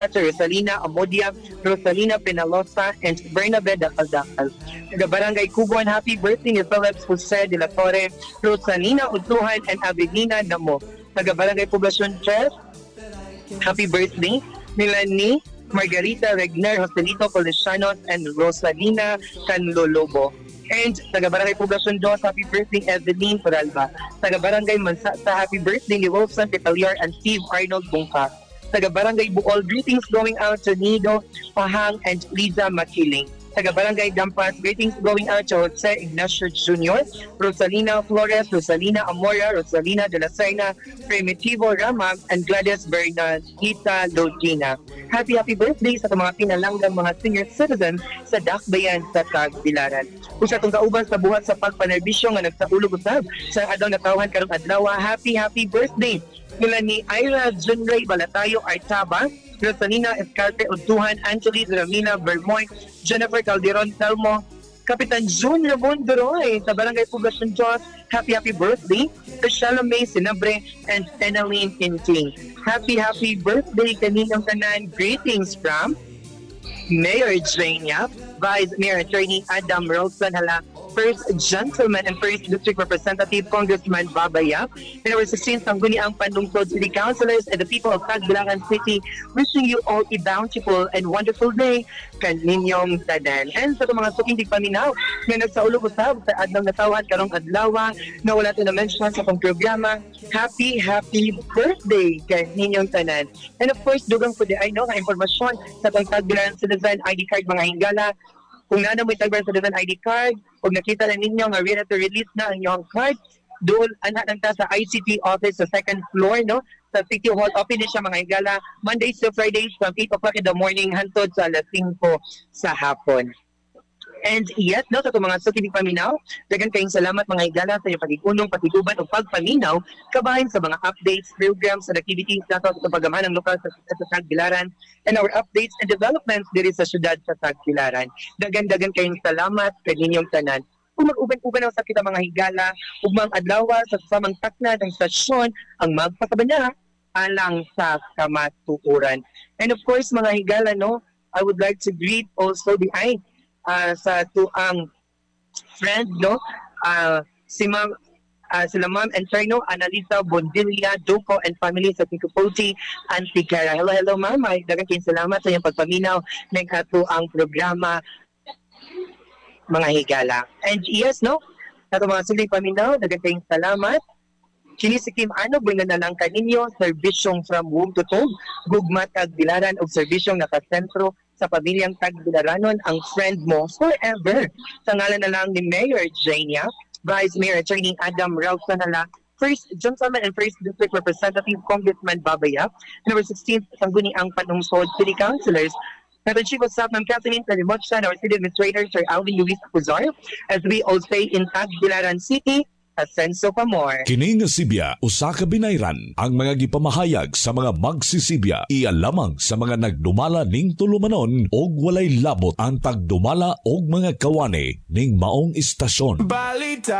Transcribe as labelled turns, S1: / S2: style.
S1: Rosalina Amodia, Rosalina Penalosa, and Bernabe Dakal. Taga Barangay Kubuan, happy birthday ni Phillips Jose de la Torre, Rosalina Utuhan, and Avelina Damo. Taga Barangay Poblacion 3, happy birthday nila ni Margarita Regner, Joselito Policianos, and Rosalina Canlolobo. And taga Barangay Poblacion 2, happy birthday Evelyn Peralba. Taga Barangay Mansata, happy birthday ni Wilson Petaliar and Steve Arnold Bungka. Taga Barangay Buol, greetings going out to Nido Pahang and Liza Makiling. Taga Barangay Dampas, greetings going out to Jose Ignacio Jr., Rosalina Flores, Rosalina Amora, Rosalina de la Serna, Primitivo Rama, and Gladys Bernadita Lodina. Happy birthday sa mga pinalanggang mga senior citizens sa Dakbayan sa Tagbilaran. Usa itong kauban sa buhat sa pagpanerbisyo nga nagsaulog usab sa adlaw natawhan karong adlaw. Happy birthday nila ni Ira Junray Balatayo Artaba, Rosalina Escarte Utuhan, Angeli Ramina Bermoy, Jennifer Calderon Telmo, Kapitan June Ramon Duroy sa Barangay Poblacion 2, happy birthday to Shalome Sinabre and Enaline Inting. Happy birthday kanilang tanan. Greetings from Mayor Jane Yap, Vice Mayor Attorney Adam Rolson Hala, First Gentleman and First District Representative Congressman Baba Yap, and our 16th Sangguniang Panlungsod City Councilors and the people of Tagbilaran City, wishing you all a bountiful and wonderful day kaninyong tanan. And sa mga suking tigpaminaw na nagsaulog usab sa adlaw natawhan karong adlaw na wala ito na-mention sa pang programa, happy birthday kaninyong tanan. And of course, dugang po di ay no, nga informasyon sa pang Tagbilaran Citizen ID card mga hingala. Kung nana mo Tagbilaran Citizen ID card, kung nakita na ninyo nga ready to release na ang inyong card, doon anak nagta sa ICT office sa second floor, no? Sa City Hall. Open din siya mga hingala Mondays to Fridays from 8 o'clock in the morning hantod sa alas 5 sa hapon. And yes, no, sa mga sukinig paminaw, dagan kayong salamat mga higala sa iyong pag-iunong, pag-iguban o pagpaminaw, kabahin sa mga updates, programs, and activities nato sa pagamahan ng lokal sa Tagbilaran and our updates and developments diri sa syudad sa Tagbilaran. Dagan kayong salamat kaninyong tanan. Kung mag-uban-uban sa kita mga higala, ugmang adlaw sa samang takna ng stasyon ang magpasabanya alang sa kamatuoran. And of course mga higala, no, I would like to greet also the sa tuang friend, no, sila Ma'am and Sir, no, Analisa Bondilla, Duco and family sa Tikupoti, Antigara. Hello Ma'am, ay dagang kayong salamat sa iyong pagpaminaw ng tuang programa mga higala. And yes, no, sa mga suling paminaw, dagang kayong salamat. Kini si Kim Ano, buhay na lang kaninyo, serbisyong from womb to tomb, gugma Tagbilaran o serbisyong nakasentro sa pamilyang Tagbilaranon, ang friend mo forever. Sa ngalan na lang ni Mayor Jania, Vice Mayor Attorney Adam Ralph Sanala, First Gentleman and First District Representative Congressman Babaya, number 16th Sangguniang Panlungsod City Councilors, Madam Chief of Staff, Ma'am Kathleen Talimotsan, our City Administrator, Sir Alvin Luis Acuzar, as we all say in Tagbilaran City, Asenso pa more.
S2: Kini nga Sibya, usa ka binayran ang mga gipamahayag sa mga magsisibya. Iya lamang sa mga nagdumala ning tulumanon og walay labot ang pagdumala og mga kawani ning maong istasyon. Balita.